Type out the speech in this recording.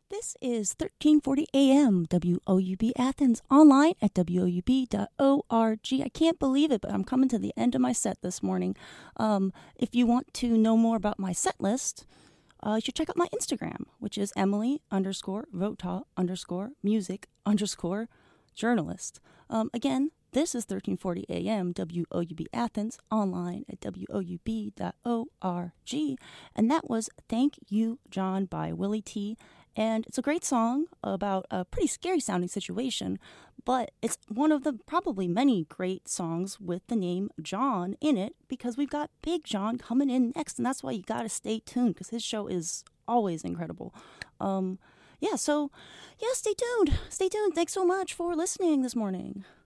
This is 1340 AM, WOUB Athens, online at woub.org. I can't believe it, but I'm coming to the end of my set this morning. If you want to know more about my set list, you should check out my Instagram, which is Emily_Vota_music_journalist. Again, this is 1340 AM, WOUB Athens, online at woub.org. And that was Thank You, John by Willie T. And it's a great song about a pretty scary sounding situation, but it's one of the probably many great songs with the name John in it, because we've got Big John coming in next, and that's why you gotta stay tuned, because his show is always incredible. Stay tuned. Stay tuned. Thanks so much for listening this morning.